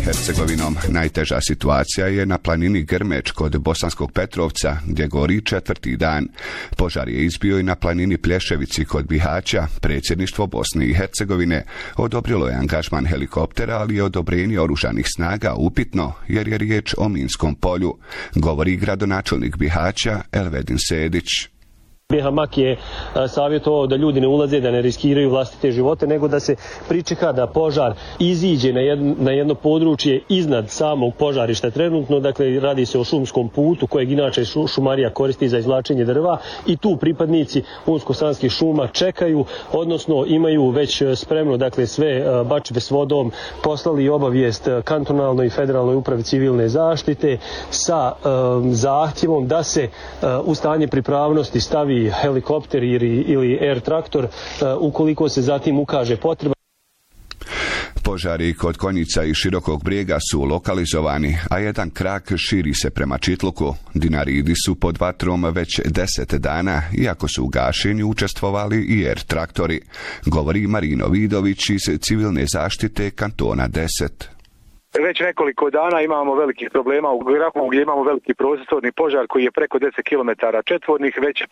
Hercegovinom. Najteža situacija je na planini Grmeč kod Bosanskog Petrovca, gdje gori 4. dan. Požar je izbio i na planini Plješevici kod Bihaća. Predsjedništvo Bosne i Hercegovine odobrilo je angažman helikoptera, ali je odobrenje oružanih snaga upitno, jer je riječ o minskom polju, govori gradonačelnik Bihaća Elvedin Sedić. BHMAK je savjetovao da ljudi ne ulaze, da ne riskiraju vlastite živote, nego da se pričeka da požar iziđe na jedno područje iznad samog požarišta trenutno. Dakle, radi se o šumskom putu kojeg inače šumarija koristi za izvlačenje drva i tu pripadnici Unsko-sanskih šuma čekaju, odnosno imaju već spremno dakle, sve bačve s vodom, poslali obavijest kantonalnoj i federalnoj upravi civilne zaštite sa zahtjevom da se u stanje pripravnosti stavi helikopter ili air traktor ukoliko se zatim ukaže potreba. Požari kod Konjica i Širokog Brijega su lokalizovani, a jedan krak širi se prema Čitluku. Dinaridi su pod vatrom već 10 dana, iako su u gašenju učestvovali i air traktori, govori Marino Vidović iz civilne zaštite kantona 10. Već nekoliko dana imamo velikih problema u Grahovu gdje imamo veliki prostorni požar koji je preko 10 km četvornih. Već